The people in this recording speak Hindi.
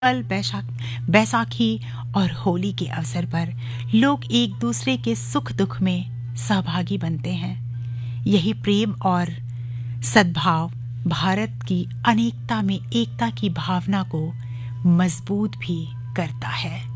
कल बैसाखी और होली के अवसर पर लोग एक दूसरे के सुख दुख में सहभागी बनते हैं। यही प्रेम और सद्भाव भारत की अनेकता में एकता की भावना को मजबूत भी करता है।